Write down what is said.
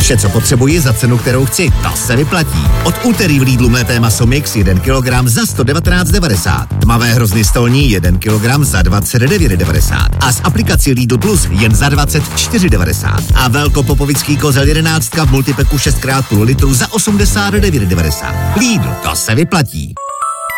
Vše, co potřebuji za cenu, kterou chci, to se vyplatí. Od úterý v Lidlu mlété maso mix 1 kg za 119,90. Tmavé hrozny stolní 1 kg za 29,90. A s aplikací Lidl Plus jen za 24,90. A velkopopovický kozel 11 v multipeku 6x půl litru za 89,90. Lidl, to se vyplatí.